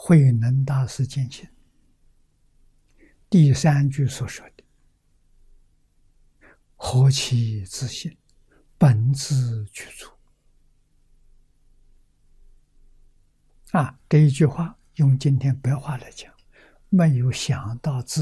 慧能大师见性第3句所说的何其自信，本自具足这一句话用今天白话来讲，没有想到自